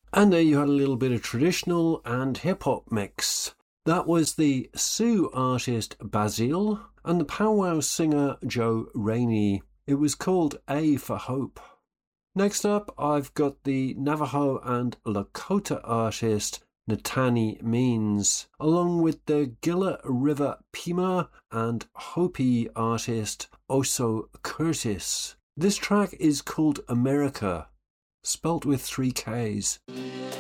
And there you had a little bit of traditional and hip-hop mix. That was the Sioux artist Bazille and the powwow singer Joe Rainey. It was called A for Hope. Next up, I've got the Navajo and Lakota artist Natani Means, along with the Gila River Pima and Hopi artist Oso Curtis. This track is called America, spelt with 3 Ks.